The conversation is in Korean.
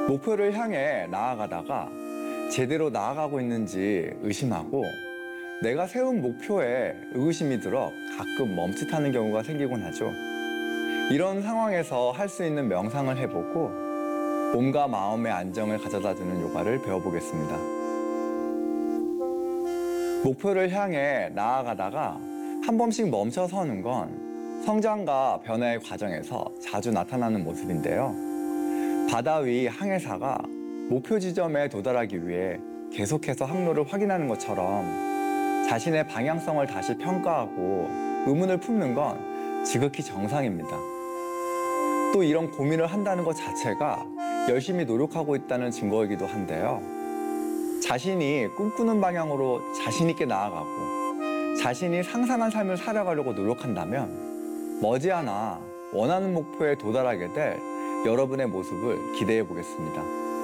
목표를 향해 나아가다가 제대로 나아가고 있는지 의심하고 내가 세운 목표에 의구심이 들어 가끔 멈칫하는 경우가 생기곤 하죠. 이런 상황에서 할 수 있는 명상을 해보고 몸과 마음의 안정을 가져다주는 요가를 배워보겠습니다. 목표를 향해 나아가다가 한 번씩 멈춰서는 건 성장과 변화의 과정에서 자주 나타나는 모습인데요. 바다 위 항해사가 목표 지점에 도달하기 위해 계속해서 항로를 확인하는 것처럼 자신의 방향성을 다시 평가하고 의문을 품는 건 지극히 정상입니다. 또 이런 고민을 한다는 것 자체가 열심히 노력하고 있다는 증거이기도 한데요. 자신이 꿈꾸는 방향으로 자신 있게 나아가고 자신이 상상한 삶을 살아가려고 노력한다면 머지않아 원하는 목표에 도달하게 될 여러분의 모습을 기대해 보겠습니다.